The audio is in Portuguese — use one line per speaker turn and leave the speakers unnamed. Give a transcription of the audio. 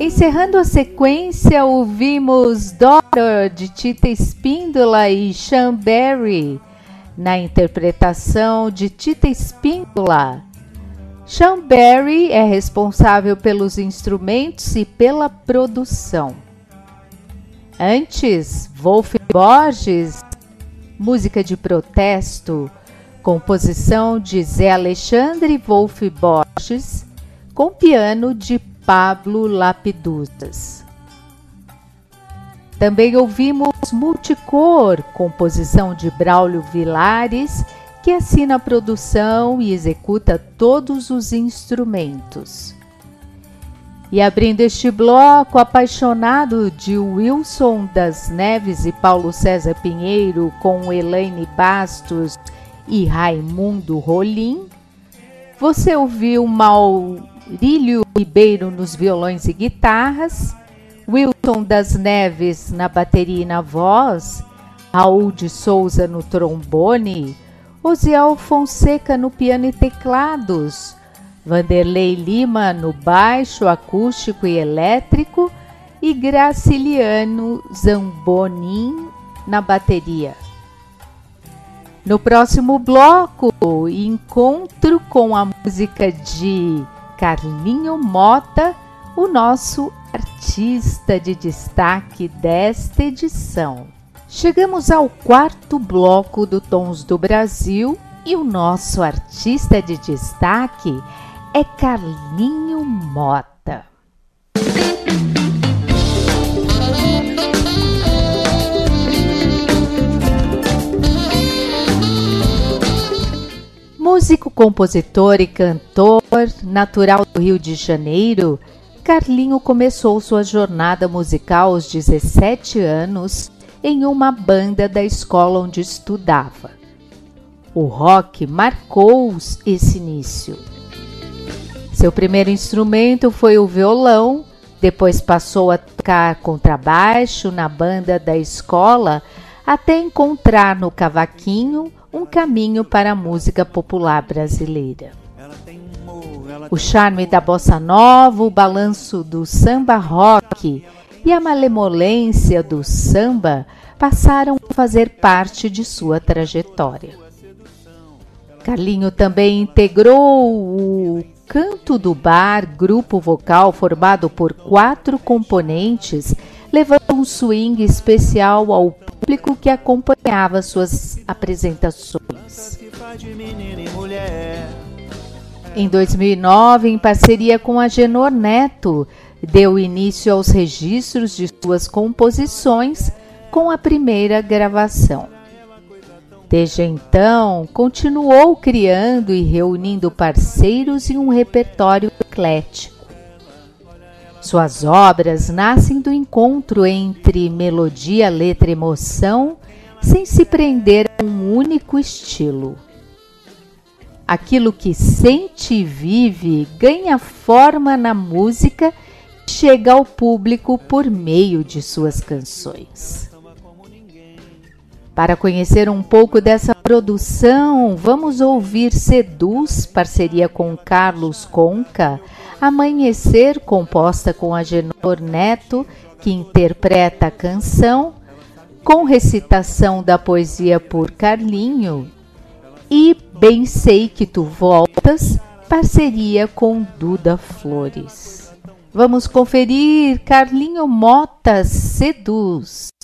Encerrando a sequência, ouvimos Daughter, de Tita Espíndola e Sean Berry, na interpretação de Tita Espíndola. Sean Berry é responsável pelos instrumentos e pela produção. Antes, Wolf Borges, música de protesto, composição de Zé Alexandre Wolf Borges, com piano de Pablo Lapidusas. Também ouvimos Multicor, composição de Braulio Vilares, que assina a produção e executa todos os instrumentos. E abrindo este bloco, Apaixonado, de Wilson das Neves e Paulo César Pinheiro, com Elaine Bastos e Raimundo Rolim, você ouviu Maurílio Ribeiro nos violões e guitarras, Wilson das Neves na bateria e na voz, Raul de Souza no trombone, Osiel Fonseca no piano e teclados, Vanderlei Lima no baixo acústico e elétrico e Graciliano Zambonin na bateria. No próximo bloco, encontro com a música de Carlinho Mota, o nosso artista de destaque desta edição. Chegamos ao quarto bloco do Tons do Brasil e o nosso artista de destaque é Carlinho Mota. Músico, compositor e cantor, natural do Rio de Janeiro, Carlinho começou sua jornada musical aos 17 anos em uma banda da escola onde estudava. O rock marcou esse início. Seu primeiro instrumento foi o violão, depois passou a tocar contrabaixo na banda da escola, até encontrar no cavaquinho um caminho para a música popular brasileira. O charme da bossa nova, o balanço do samba rock e a malemolência do samba passaram a fazer parte de sua trajetória. Carlinho também integrou o Canto do Bar, grupo vocal formado por 4 componentes, levando um swing especial ao público que acompanhava suas apresentações. Em 2009, em parceria com Agenor Neto, deu início aos registros de suas composições com a primeira gravação. Desde então, continuou criando e reunindo parceiros em um repertório eclético. Suas obras nascem do encontro entre melodia, letra e emoção, sem se prender a um único estilo. Aquilo que sente e vive ganha forma na música e chega ao público por meio de suas canções. Para conhecer um pouco dessa produção, vamos ouvir Seduz, parceria com Carlos Conca, Amanhecer, composta com Agenor Neto, que interpreta a canção, com recitação da poesia por Carlinho, e Bem Sei Que Tu Voltas, parceria com Duda Flores. Vamos conferir Carlinho Mota, Seduz.